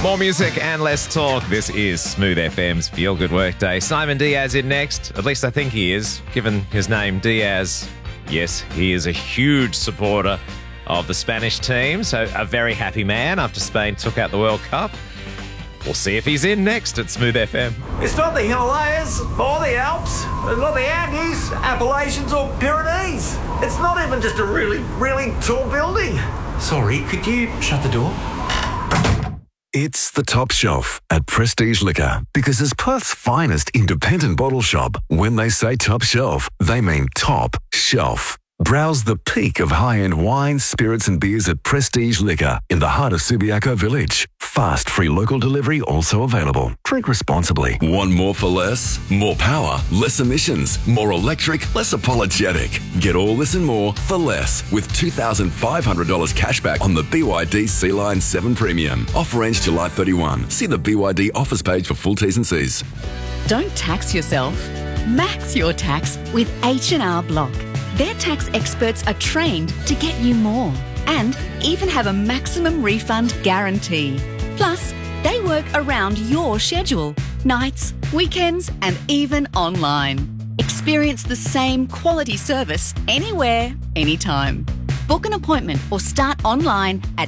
More music and less talk. This is Smooth FM's Feel Good Workday. Simon Diaz in next. At least I think he is, given his name Diaz. Yes, he is a huge supporter of the Spanish team, so a very happy man after Spain took out the World Cup. We'll see if he's in next at Smooth FM. It's not the Himalayas or the Alps, not the Andes, Appalachians or Pyrenees. It's not even just a really, really tall building. Sorry, could you shut the door? It's the Top Shelf at Prestige Liquor, because as Perth's finest independent bottle shop, when they say top shelf, they mean top shelf. Browse the peak of high-end wines, spirits and beers at Prestige Liquor in the heart of Subiaco Village. Fast, free local delivery also available. Drink responsibly. Want more for less? More power, less emissions, more electric, less apologetic. Get all this and more for less with $2,500 cashback on the BYD Sea-Line 7 Premium. Offer ends July 31. See the BYD offers page for full T's and C's. Don't tax yourself. Max your tax with H&R Block. Their tax experts are trained to get you more and even have a maximum refund guarantee. Plus, they work around your schedule, nights, weekends, and even online. Experience the same quality service anywhere, anytime. Book an appointment or start online at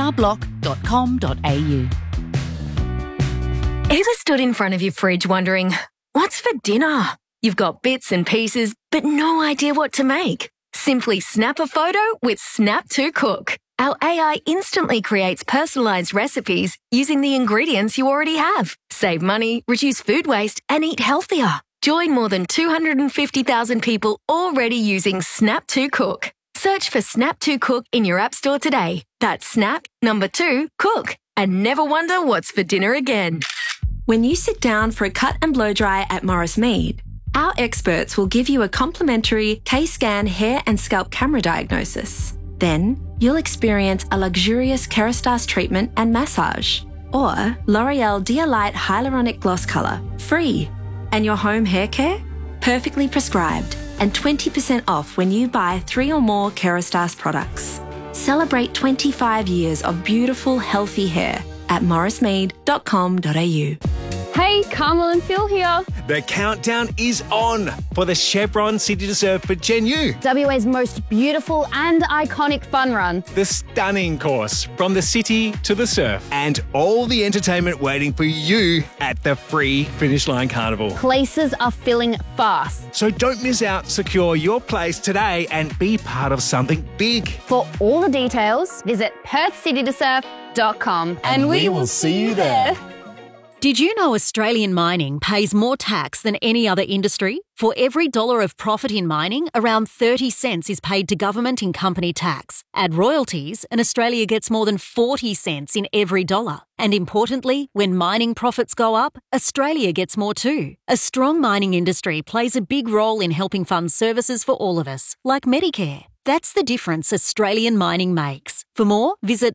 hrblock.com.au. Ever stood in front of your fridge wondering, what's for dinner? You've got bits and pieces, but no idea what to make. Simply snap a photo with Snap to Cook. Our AI instantly creates personalised recipes using the ingredients you already have. Save money, reduce food waste, and eat healthier. Join more than 250,000 people already using Snap to Cook. Search for Snap to Cook in your app store today. That's Snap, number 2, Cook. And never wonder what's for dinner again. When you sit down for a cut and blow dry at Morris Mead, our experts will give you a complimentary K-Scan hair and scalp camera diagnosis. Then, you'll experience a luxurious Kerastase treatment and massage, or L'Oreal Dialight Hyaluronic Gloss Colour, free. And your home hair care? Perfectly prescribed, and 20% off when you buy 3 or more Kerastase products. Celebrate 25 years of beautiful, healthy hair at morrismead.com.au. Hey, Carmel and Phil here. The countdown is on for the Chevron City to Surf for Gen U. WA's most beautiful and iconic fun run. The stunning course from the city to the surf, and all the entertainment waiting for you at the free Finish Line Carnival. Places are filling fast. So don't miss out. Secure your place today and be part of something big. For all the details, visit perthcitytosurf.com and we will see you there. Did you know Australian mining pays more tax than any other industry? For every dollar of profit in mining, around 30 cents is paid to government in company tax. Add royalties, and Australia gets more than 40 cents in every dollar. And importantly, when mining profits go up, Australia gets more too. A strong mining industry plays a big role in helping fund services for all of us, like Medicare. That's the difference Australian mining makes. For more, visit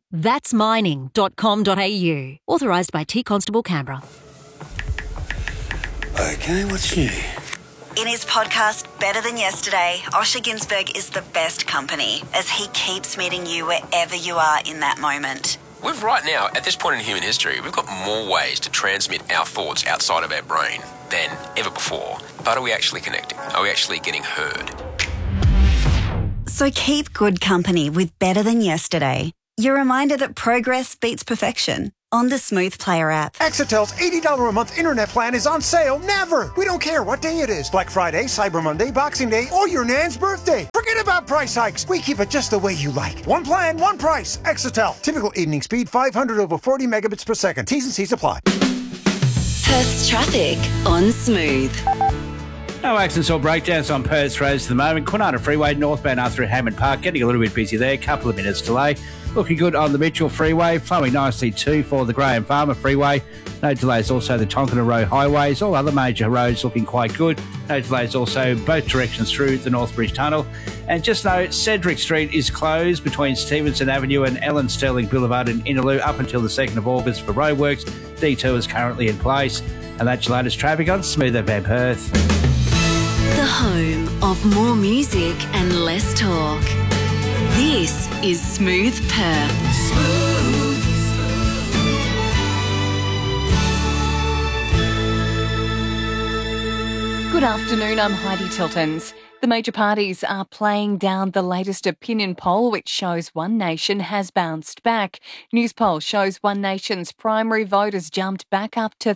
thatsmining.com.au. Authorised by T Constable Canberra. Okay, what's new? In his podcast, Better Than Yesterday, Osher Ginsberg is the best company as he keeps meeting you wherever you are in that moment. We've right now, at this point in human history, we've got more ways to transmit our thoughts outside of our brain than ever before. But are we actually connecting? Are we actually getting heard? So keep good company with Better Than Yesterday. Your reminder that progress beats perfection on the Smooth Player app. Exetel's $80 a month internet plan is on sale never. We don't care what day it is. Black Friday, Cyber Monday, Boxing Day, or your Nan's birthday. Forget about price hikes. We keep it just the way you like. One plan, one price. Exetel. Typical evening speed 500 over 40 megabits per second. T's and C's apply. Perth's traffic on Smooth. No accidents or breakdowns on Perth's roads at the moment. Kwinana Freeway, northbound out through Hammond Park, getting a little bit busy there. Couple of minutes delay. Looking good on the Mitchell Freeway, flowing nicely too for the Graham Farmer Freeway. No delays also the Tonkin Row highways. All other major roads looking quite good. No delays also both directions through the Northbridge Tunnel. And just note, Cedric Street is closed between Stevenson Avenue and Ellen Sterling Boulevard in Innaloo up until the 2nd of August for roadworks. D2 is currently in place. And that's your latest traffic on Smooth FM Perth. The home of more music and less talk. This is Smooth Perth. Good afternoon, I'm Heidi Tiltons. The major parties are playing down the latest opinion poll, which shows One Nation has bounced back. Newspoll shows One Nation's primary vote has jumped back up to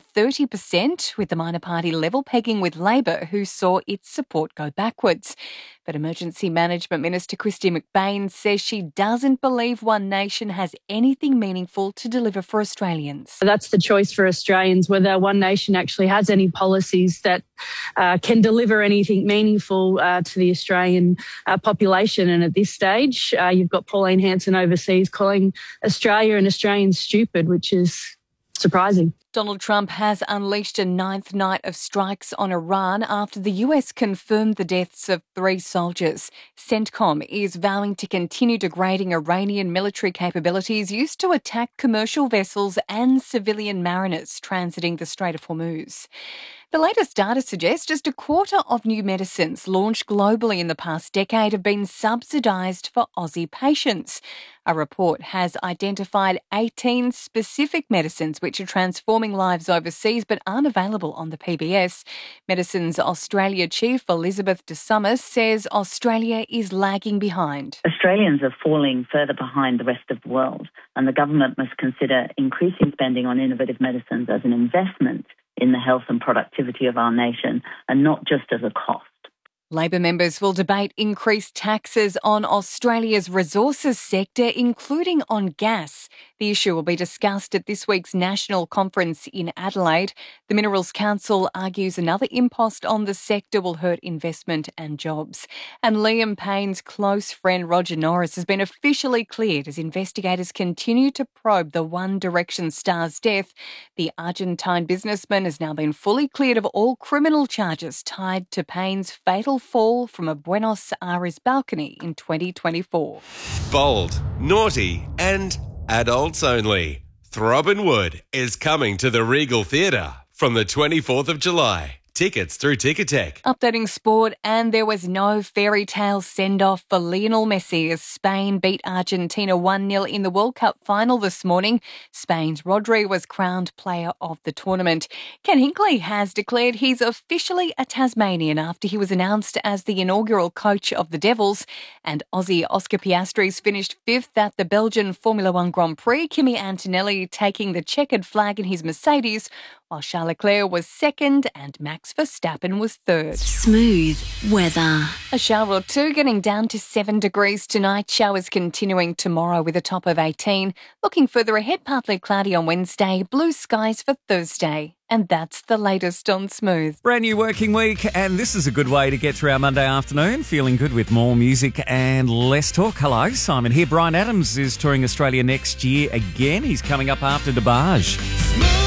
30%, with the minor party level pegging with Labor, who saw its support go backwards. But Emergency Management Minister Christy McBain says she doesn't believe One Nation has anything meaningful to deliver for Australians. That's the choice for Australians, whether One Nation actually has any policies that can deliver anything meaningful to the Australian population. And at this stage, you've got Pauline Hanson overseas calling Australia and Australians stupid, which is surprising. Donald Trump has unleashed a ninth night of strikes on Iran after the US confirmed the deaths of 3 soldiers. CENTCOM is vowing to continue degrading Iranian military capabilities used to attack commercial vessels and civilian mariners transiting the Strait of Hormuz. The latest data suggests just a quarter of new medicines launched globally in the past decade have been subsidised for Aussie patients. A report has identified 18 specific medicines which are transforming lives overseas but aren't available on the PBS. Medicines Australia Chief Elizabeth de Summers says Australia is lagging behind. Australians are falling further behind the rest of the world, and the government must consider increasing spending on innovative medicines as an investment in the health and productivity of our nation, and not just as a cost. Labor members will debate increased taxes on Australia's resources sector, including on gas. The issue will be discussed at this week's national conference in Adelaide. The Minerals Council argues another impost on the sector will hurt investment and jobs. And Liam Payne's close friend Roger Norris has been officially cleared as investigators continue to probe the One Direction star's death. The Argentine businessman has now been fully cleared of all criminal charges tied to Payne's fatal fall from a Buenos Aires balcony in 2024. Bold, naughty and adults only. Throbbing Wood is coming to the Regal Theatre from the 24th of July. Tickets through Ticketek. Updating sport, and there was no fairy tale send-off for Lionel Messi as Spain beat Argentina 1-0 in the World Cup final this morning. Spain's Rodri was crowned player of the tournament. Ken Hinkley has declared he's officially a Tasmanian after he was announced as the inaugural coach of the Devils. And Aussie Oscar Piastri's finished 5th at the Belgian Formula One Grand Prix, Kimi Antonelli taking the checkered flag in his Mercedes, while Charles Leclerc was 2nd and Max Verstappen was 3rd. Smooth weather. A shower or two, getting down to 7 degrees tonight. Showers continuing tomorrow with a top of 18. Looking further ahead, partly cloudy on Wednesday, blue skies for Thursday. And that's the latest on Smooth. Brand new working week, and this is a good way to get through our Monday afternoon. Feeling good with more music and less talk. Hello, Simon here. Bryan Adams is touring Australia next year again. He's coming up after DeBarge.